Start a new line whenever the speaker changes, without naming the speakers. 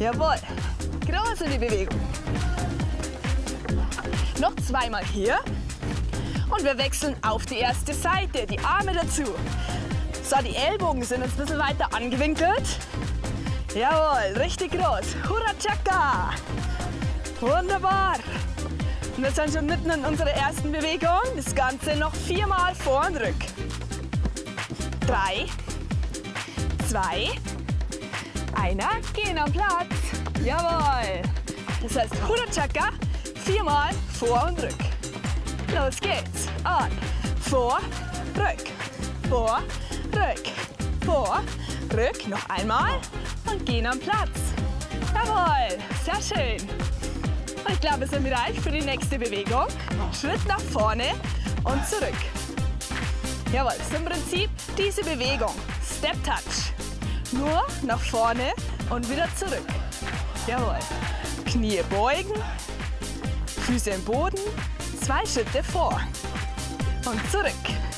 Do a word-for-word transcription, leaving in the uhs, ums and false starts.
Jawohl. Groß in die Bewegung. Noch zweimal hier. Und wir wechseln auf die erste Seite. Die Arme dazu. So, die Ellbogen sind jetzt ein bisschen weiter angewinkelt. Jawohl, richtig groß. Hurra Chaka. Wunderbar. Und wir sind schon mitten in unserer ersten Bewegung. Das Ganze noch viermal vor und rück. Drei, zwei, einer, gehen am Platz. Jawohl. Das heißt Hurra Chaka, viermal vor und rück. Los geht's. Und vor, rück, vor, rück, vor, rück. Noch einmal und gehen am Platz. Jawohl, sehr schön. Und ich glaube, wir sind bereit für die nächste Bewegung. Schritt nach vorne und zurück. Jawohl, das ist im Prinzip diese Bewegung. Step Touch. Nur nach vorne und wieder zurück. Jawohl. Knie beugen, Füße im Boden, zwei Schritte vor und zurück.